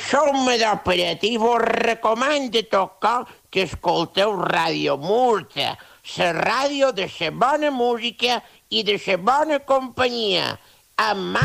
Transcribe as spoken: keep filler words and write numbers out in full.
Som d'operatiu, vos recomano tocar que escolteu Ràdio Murta, la ràdio de la bona música i de la bona companyia. Amb